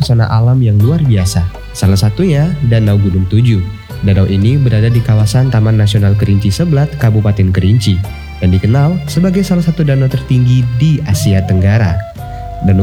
pesona alam yang luar biasa. Salah satunya Danau Gunung Tujuh. Danau ini berada di kawasan Taman Nasional Kerinci Seblat, Kabupaten Kerinci, dan dikenal sebagai salah satu danau tertinggi di Asia Tenggara.